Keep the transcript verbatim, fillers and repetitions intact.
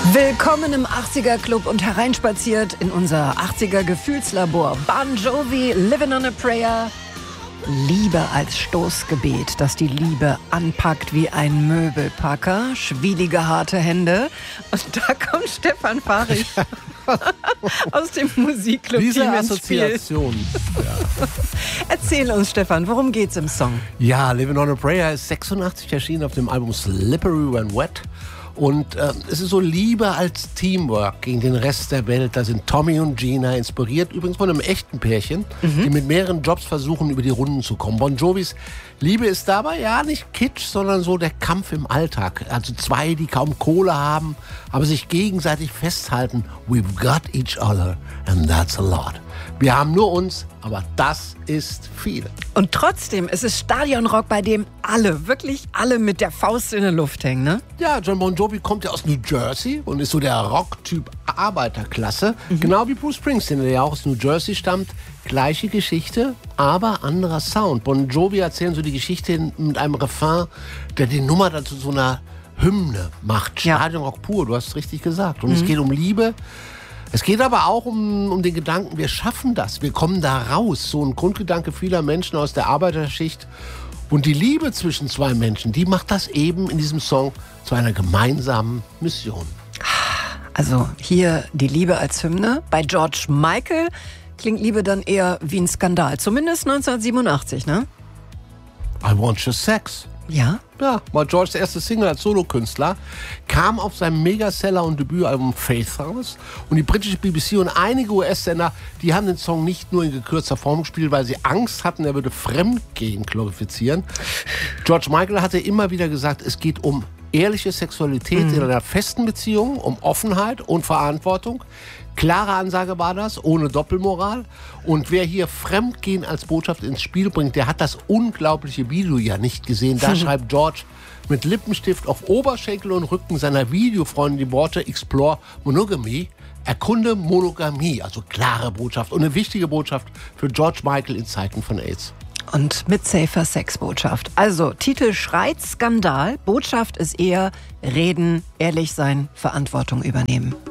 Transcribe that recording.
Willkommen im achtziger-Club und hereinspaziert in unser achtziger-Gefühlslabor. Bon Jovi, Living on a Prayer. Liebe als Stoßgebet, das die Liebe anpackt wie ein Möbelpacker. Schwielige, harte Hände. Und da kommt Stefan Fahrig aus dem Musikclub. Diese Team ins Assoziation. Ja. Erzähl uns, Stefan, worum geht's im Song? Ja, Living on a Prayer ist sechsundachtzig erschienen auf dem Album Slippery When Wet. Und äh, es ist so Liebe als Teamwork gegen den Rest der Welt. Da sind Tommy und Gina inspiriert, übrigens von einem echten Pärchen, mhm. die mit mehreren Jobs versuchen, über die Runden zu kommen. Bon Jovis Liebe ist dabei, ja, nicht Kitsch, sondern so der Kampf im Alltag. Also zwei, die kaum Kohle haben, aber sich gegenseitig festhalten. We've got each other and that's a lot. Wir haben nur uns, aber das ist viel. Und trotzdem ist es Stadionrock, bei dem alle, wirklich alle mit der Faust in der Luft hängen, ne? Ja, John Bon Jovi kommt ja aus New Jersey und ist so der Rocktyp Arbeiterklasse. Mhm. Genau wie Bruce Springsteen, der ja auch aus New Jersey stammt. Gleiche Geschichte, aber anderer Sound. Bon Jovi erzählen so die Geschichte mit einem Refrain, der die Nummer dann zu so einer Hymne macht. Ja. Stadionrock pur, du hast es richtig gesagt. Und mhm. es geht um Liebe. Es geht aber auch um, um den Gedanken, wir schaffen das, wir kommen da raus. So ein Grundgedanke vieler Menschen aus der Arbeiterschicht. Und die Liebe zwischen zwei Menschen, die macht das eben in diesem Song zu einer gemeinsamen Mission. Also hier die Liebe als Hymne. Bei George Michael klingt Liebe dann eher wie ein Skandal. Zumindest neunzehnhundertsiebenundachtzig, ne? I Want Your Sex. Ja? Ja, war Georges erste Single als Solokünstler, kam auf seinem Megaseller und Debütalbum Faith raus. Und die britische B B C und einige U S-Sender, die haben den Song nicht nur in gekürzter Form gespielt, weil sie Angst hatten, er würde Fremdgehen glorifizieren. George Michael hatte immer wieder gesagt, es geht um ehrliche Sexualität mhm. in einer festen Beziehung, um Offenheit und Verantwortung. Klare Ansage war das, ohne Doppelmoral. Und wer hier Fremdgehen als Botschaft ins Spiel bringt, der hat das unglaubliche Video ja nicht gesehen. Da schreibt George mit Lippenstift auf Oberschenkel und Rücken seiner Videofreundin die Worte Explore Monogamy, erkunde Monogamie. Also klare Botschaft und eine wichtige Botschaft für George Michael in Zeiten von AIDS. Und mit safer Sex-Botschaft. Also Titel schreit Skandal, Botschaft ist eher reden, ehrlich sein, Verantwortung übernehmen.